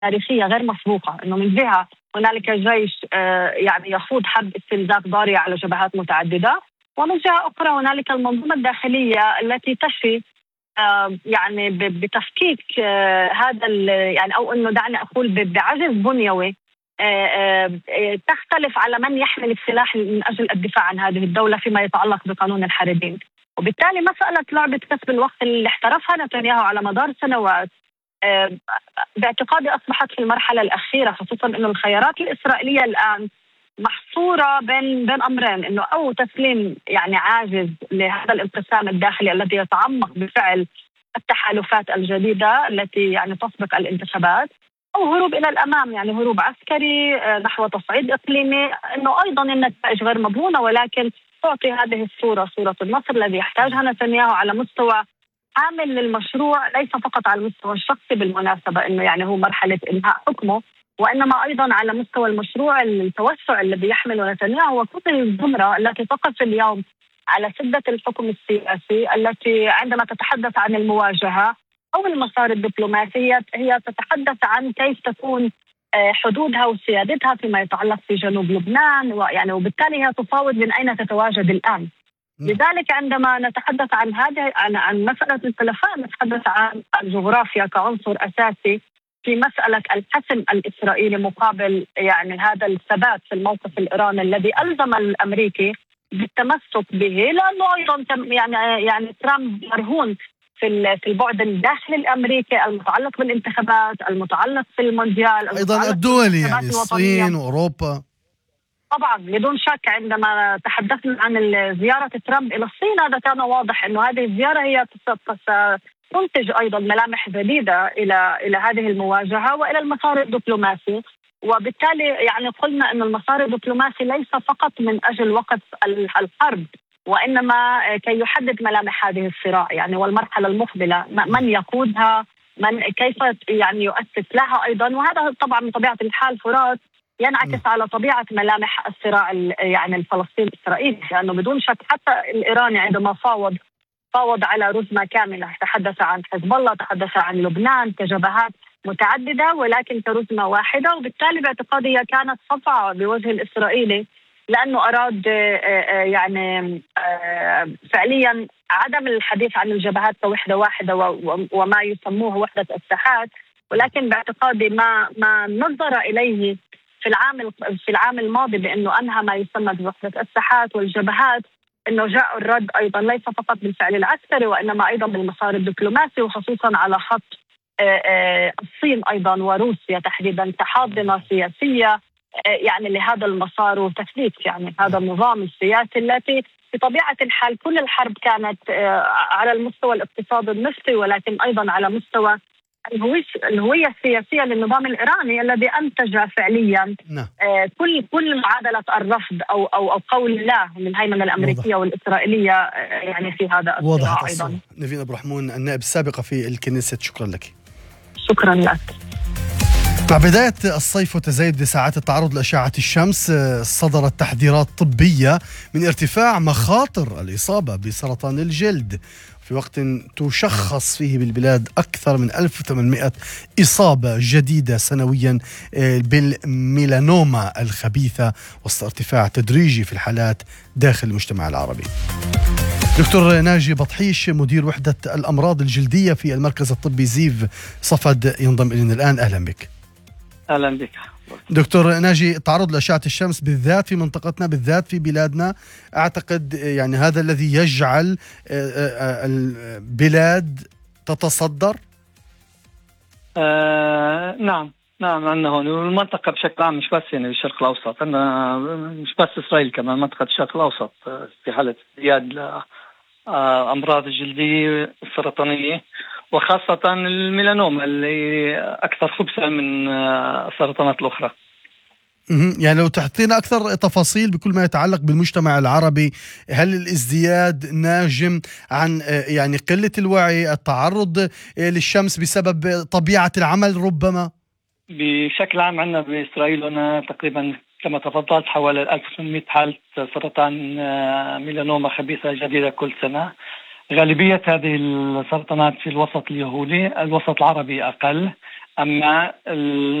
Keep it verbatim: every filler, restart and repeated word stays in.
تاريخية غير مسبوقة، أنه من جهة هنالك جيش يعني يخوض حرب استنزاف ضارية على جبهات متعددة، ومن جهة أخرى هنالك المنظومة الداخلية التي تشفي يعني بتفكيك هذا يعني، أو أنه دعني أقول بعجز بنيوي تختلف على من يحمل السلاح من أجل الدفاع عن هذه الدولة فيما يتعلق بقانون الحربين. وبالتالي مسألة لعبة كسب الوقت اللي احترفها نتنياهو على مدار سنوات باعتقادي أصبحت في المرحلة الأخيرة، خصوصا أنه الخيارات الإسرائيلية الآن محصورة بين بين أمرين، أنه أو تسليم يعني عاجز لهذا الانقسام الداخلي الذي يتعمق بفعل التحالفات الجديدة التي يعني تسبق الانتخابات، أو هروب إلى الأمام، يعني هروب عسكري نحو تصعيد إقليمي، أنه أيضا النتائج غير مضمونة ولكن تعطي هذه الصورة صورة النصر الذي يحتاجها نتنياهو على مستوى عامل للمشروع، ليس فقط على المستوى الشخصي بالمناسبة أنه يعني هو مرحلة إنهاء حكمه، وإنما أيضا على مستوى المشروع التوسع الذي يحمله نتنياهو وكل الزمرة التي تقف اليوم على سدة الحكم السياسي، التي عندما تتحدث عن المواجهة أو المسار الدبلوماسي هي تتحدث عن كيف تكون حدودها وسيادتها فيما يتعلق في جنوب لبنان، ويعني وبالتالي هي تفاوض من أين تتواجد الآن. لذلك عندما نتحدث عن هذا عن عن مسألة الخلفاء نتحدث عن الجغرافيا كعنصر أساسي في مسألة الحسم الإسرائيلي مقابل يعني هذا الثبات في الموقف الإيراني الذي ألزم الأمريكي بالتمسك به، لأنه أيضا يعني يعني ترامب مرهون في في البعد الداخلي الأمريكي المتعلق بالانتخابات، المتعلق في المونديال، أيضا الدولي يعني الصين وأوروبا. طبعا بدون شك عندما تحدثنا عن زيارة ترامب إلى الصين هذا كان واضح أنه هذه الزيارة هي تنتج أيضا ملامح جديدة إلى إلى هذه المواجهة وإلى المسار الدبلوماسي، وبالتالي يعني قلنا أن المسار الدبلوماسي ليس فقط من أجل وقف الحرب، وإنما كي يحدد ملامح هذه الصراع يعني والمرحلة المقبلة من يقودها، من كيف يعني يؤسس لها أيضا، وهذا طبعا من طبيعة الحال فرات ينعكس على طبيعة ملامح الصراع يعني الفلسطيني الإسرائيلي، لأنه بدون شك حتى الإيراني عندما فاوض فاوض على رزمة كاملة، تحدث عن حزب الله، تحدث عن لبنان كجبهات متعددة ولكن كرزمة واحدة، وبالتالي باعتقادي هي كانت صفعة بوجه الإسرائيلي لأنه أراد يعني فعليا عدم الحديث عن الجبهات كوحدة واحدة وما يسموه وحدة الساحات، ولكن باعتقادي ما ما نظر إليه في العام في العام الماضي بأنه أنهى ما يسمى بوحدة الساحات والجبهات، أنه جاء الرد أيضا ليس فقط بالفعل العسكري وإنما أيضا بالمسار الدبلوماسي، وخصوصا على خط الصين أيضا وروسيا تحديدا كحاضنة سياسية يعني لهذا المسار وتثبيت يعني هذا النظام السياسي التي بطبيعة الحال كل الحرب كانت على المستوى الاقتصادي النفطي ولكن أيضا على مستوى الهوية السياسية للنظام الإيراني الذي أنتج فعليا كل كل معادلة الرفض أو أو أو قول لا للهيمنة الأمريكية والإسرائيلية يعني في هذا الصراع أيضا. نيفين أبو رحمون النائب السابقة في الكنيست، شكرا لك. شكرا لك. مع بداية الصيف وتزايد ساعات التعرض لأشعة الشمس صدرت تحذيرات طبية من ارتفاع مخاطر الإصابة بسرطان الجلد في وقت تشخص فيه بالبلاد أكثر من ألف وثمانمائة إصابة جديدة سنويا بالميلانوما الخبيثة وسط ارتفاع تدريجي في الحالات داخل المجتمع العربي. دكتور ناجي بطحيش مدير وحدة الأمراض الجلدية في المركز الطبي زيف صفد ينضم إلينا الآن. أهلا بك. أهلا بك دكتور ناجي. التعرض لأشعة الشمس بالذات في منطقتنا بالذات في بلادنا أعتقد يعني هذا الذي يجعل البلاد تتصدر. آه نعم نعم عندنا هون المنطقة بشكل عام مش بس يعني بالشرق الأوسط، عندنا مش بس إسرائيل كمان منطقة الشرق الأوسط في حالة ازدياد أمراض الجلدية السرطانية وخاصة الميلانوما اللي أكثر خبثا من السرطانات الأخرى. يعني لو تعطينا أكثر تفاصيل بكل ما يتعلق بالمجتمع العربي، هل الازدياد ناجم عن يعني قلة الوعي، التعرض للشمس بسبب طبيعة العمل ربما؟ بشكل عام عندنا بإسرائيل هنا تقريبا كما تفضلت حوالي ألف وثمانمائة حالة سرطان ميلانوما خبيثة جديدة كل سنة. غالبية هذه السرطانات في الوسط اليهودي، الوسط العربي أقل. أما